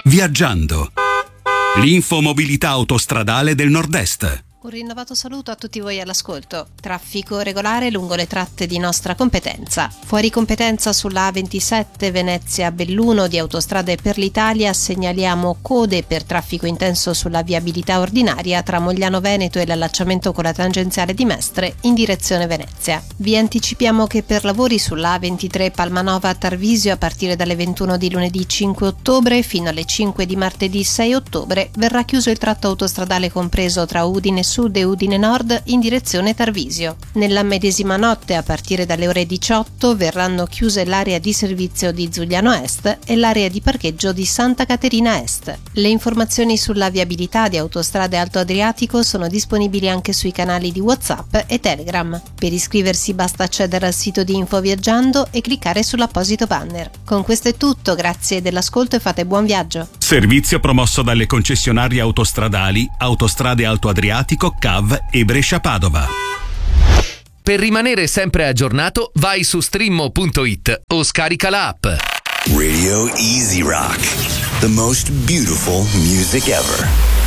Viaggiando. L'infomobilità autostradale del Nord-Est. Un rinnovato saluto a tutti voi all'ascolto. Traffico regolare lungo le tratte di nostra competenza. Fuori competenza sulla A27 Venezia-Belluno di Autostrade per l'Italia segnaliamo code per traffico intenso sulla viabilità ordinaria tra Mogliano Veneto e l'allacciamento con la tangenziale di Mestre in direzione Venezia. Vi anticipiamo che per lavori sulla A23 Palmanova-Tarvisio a partire dalle 21 di lunedì 5 ottobre fino alle 5 di martedì 6 ottobre verrà chiuso il tratto autostradale compreso tra Udine Sud e Udine Nord in direzione Tarvisio. Nella medesima notte, a partire dalle ore 18, verranno chiuse l'area di servizio di Zugliano Est e l'area di parcheggio di Santa Caterina Est. Le informazioni sulla viabilità di Autostrade Alto Adriatico sono disponibili anche sui canali di WhatsApp e Telegram. Per iscriversi basta accedere al sito di Infoviaggiando e cliccare sull'apposito banner. Con questo è tutto, grazie dell'ascolto e fate buon viaggio. Servizio promosso dalle concessionarie autostradali Autostrade Alto Adriatico, CAV e Brescia-Padova. Per rimanere sempre aggiornato, vai su streammo.it o scarica l'app. Radio Easy Rock, the most beautiful music ever.